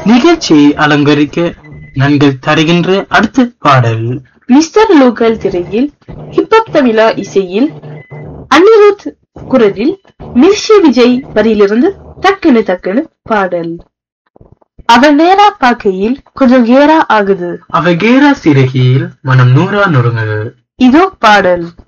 நிகழ்ச்சியை அலங்கரிக்க நாங்கள் தருகின்ற அடுத்த பாடல் மிஸ்டர் லோக்கல் திரையில் ஹிப்ஹப் தமிழா இசையில் அனிருத் குரலில் மிர்ஷி விஜய் வரியிலிருந்து டக்குனு பாடல். அவன் நேரா பார்க்கையில் கொஞ்சம் கேரா ஆகுது, அவ கேரா சிறகியில் மனம் நூறா நொறுங்குது. இதோ பாடல்.